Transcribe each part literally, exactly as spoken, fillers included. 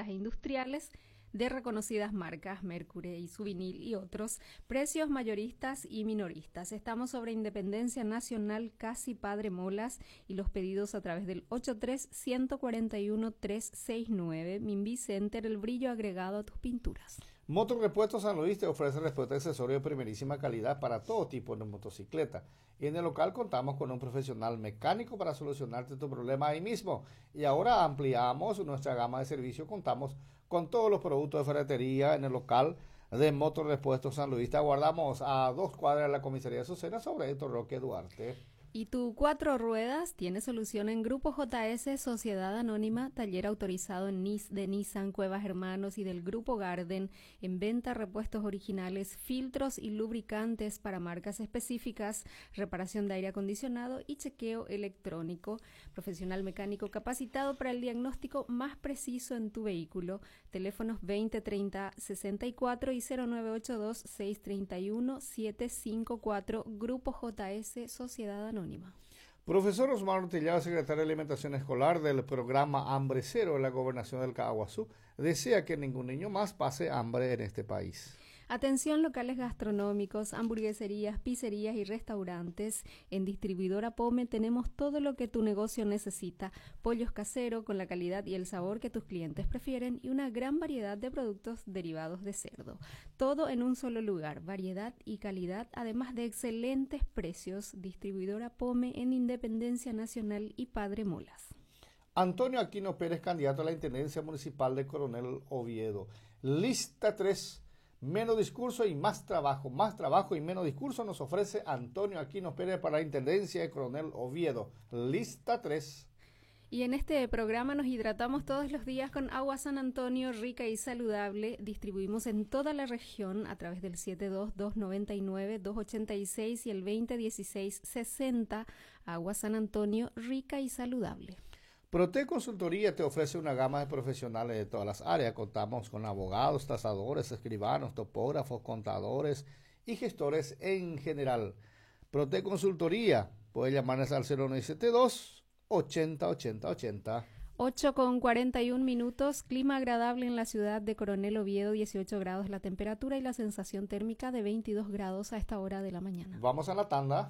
e industriales de reconocidas marcas, Mercury y Souvenir y otros, precios mayoristas y minoristas. Estamos sobre Independencia Nacional, casi Padre Molas, y los pedidos a través del ocho tres, uno cuatro uno, tres seis nueve. Minbi Center, el brillo agregado a tus pinturas. Motor Repuestos San Luis te ofrece repuestos y accesorios de primerísima calidad para todo tipo de motocicleta. Y en el local contamos con un profesional mecánico para solucionarte tu problema ahí mismo. Y ahora ampliamos nuestra gama de servicios. Contamos con todos los productos de ferretería en el local de Motor Repuestos San Luis. Te aguardamos a dos cuadras de la comisaría de Azucena sobre Héctor Roque Duarte. Y tu cuatro ruedas tiene solución en Grupo J S, Sociedad Anónima, taller autorizado en Nis, de Nissan, Cuevas Hermanos y del Grupo Garden, en venta repuestos originales, filtros y lubricantes para marcas específicas, reparación de aire acondicionado y chequeo electrónico, profesional mecánico capacitado para el diagnóstico más preciso en tu vehículo, teléfonos veinte treinta sesenta y cuatro y cero nueve ocho dos, seis tres uno, siete cinco cuatro, Grupo J S, Sociedad Anónima. Profesor Osmar Ortillado, secretario de Alimentación Escolar del programa Hambre Cero de la Gobernación del Caaguazú, desea que ningún niño más pase hambre en este país. Atención, locales gastronómicos, hamburgueserías, pizzerías y restaurantes. En Distribuidora Pome tenemos todo lo que tu negocio necesita. Pollos caseros con la calidad y el sabor que tus clientes prefieren y una gran variedad de productos derivados de cerdo. Todo en un solo lugar, variedad y calidad, además de excelentes precios. Distribuidora Pome en Independencia Nacional y Padre Molas. Antonio Aquino Pérez, candidato a la Intendencia Municipal de Coronel Oviedo. Lista tres. Menos discurso y más trabajo, más trabajo y menos discurso nos ofrece Antonio Aquino Pérez para la Intendencia de Coronel Oviedo. Lista tres. Y en este programa nos hidratamos todos los días con agua San Antonio, rica y saludable. Distribuimos en toda la región a través del siete dos, dos nueve nueve, dos ocho seis y el veinte dieciséis sesenta. Agua San Antonio, rica y saludable. Prote Consultoría te ofrece una gama de profesionales de todas las áreas. Contamos con abogados, tasadores, escribanos, topógrafos, contadores y gestores en general. Prote Consultoría, puede llamarnos al cero nueve siete dos, ochenta, ochenta, ochenta. ocho con cuarenta y un minutos, clima agradable en la ciudad de Coronel Oviedo, dieciocho grados la temperatura y la sensación térmica de veintidós grados a esta hora de la mañana. Vamos a la tanda.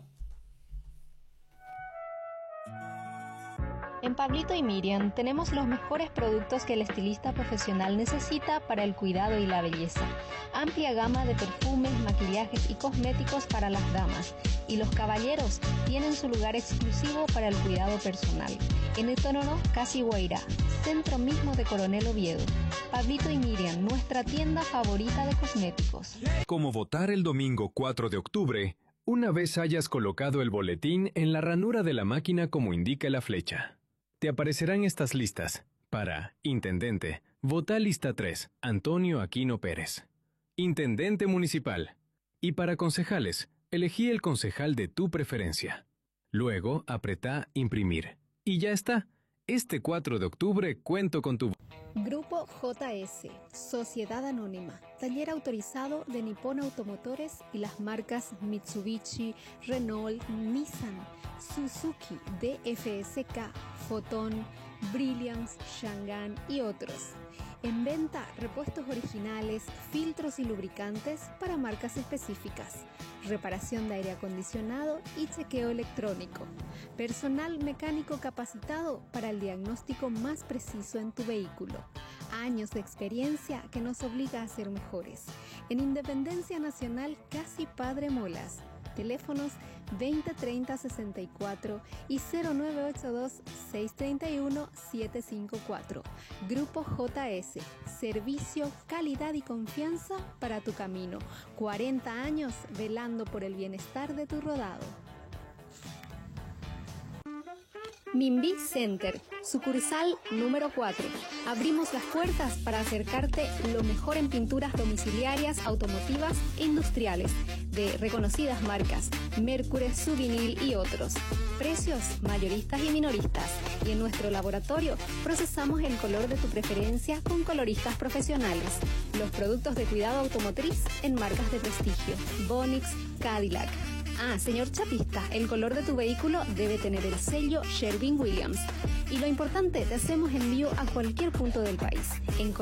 En Pablito y Miriam tenemos los mejores productos que el estilista profesional necesita para el cuidado y la belleza. Amplia gama de perfumes, maquillajes y cosméticos para las damas. Y los caballeros tienen su lugar exclusivo para el cuidado personal. En el Etonono, Casi Guairá, centro mismo de Coronel Oviedo. Pablito y Miriam, nuestra tienda favorita de cosméticos. Como votar el domingo cuatro de octubre, una vez hayas colocado el boletín en la ranura de la máquina como indica la flecha. Te aparecerán estas listas. Para Intendente, vota lista tres, Antonio Aquino Pérez. Intendente Municipal. Y para concejales, elegí el concejal de tu preferencia. Luego, apretá Imprimir. Y ya está. Este cuatro de octubre cuento con tu... Grupo J S, Sociedad Anónima, taller autorizado de Nippon Automotores y las marcas Mitsubishi, Renault, Nissan, Suzuki, D F S K, Foton, Brilliance, Shangan y otros. En venta, repuestos originales, filtros y lubricantes para marcas específicas, reparación de aire acondicionado y chequeo electrónico. Personal mecánico capacitado para el diagnóstico más preciso en tu vehículo. Años de experiencia que nos obliga a ser mejores. En Independencia Nacional, casi Padre Molas. Teléfonos veinte treinta sesenta y cuatro y cero nueve ocho dos, seis tres uno, siete cinco cuatro. Grupo J S, servicio, calidad y confianza para tu camino. cuarenta años velando por el bienestar de tu rodado. Minbi Center, sucursal número cuatro. Abrimos las puertas para acercarte lo mejor en pinturas domiciliarias, automotivas e industriales de reconocidas marcas, Mercury, Souvenir y otros. Precios mayoristas y minoristas. Y en nuestro laboratorio procesamos el color de tu preferencia con coloristas profesionales. Los productos de cuidado automotriz en marcas de prestigio, Bonix, Cadillac. Ah, señor chapista, el color de tu vehículo debe tener el sello Sherwin Williams. Y lo importante, te hacemos envío a cualquier punto del país. En